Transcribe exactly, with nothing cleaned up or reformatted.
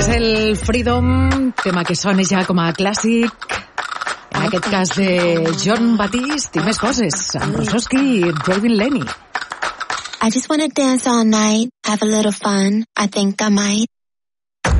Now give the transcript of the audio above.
És el Freedom, tema que sona ja com a clàssic. En aquest cas de Jon Batiste i més coses, amb Brossowski i Robin Lenny. I just wanna dance all night, have a little fun, I think I might.